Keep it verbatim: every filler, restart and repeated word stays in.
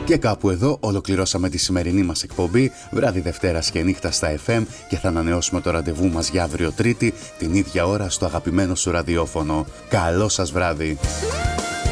Και κάπου εδώ ολοκληρώσαμε τη σημερινή μας εκπομπή, βράδυ Δευτέρας και νύχτα στα εφ εμ, και θα ανανεώσουμε το ραντεβού μας για αύριο Τρίτη, την ίδια ώρα στο αγαπημένο σου ραδιόφωνο. Καλό σας βράδυ!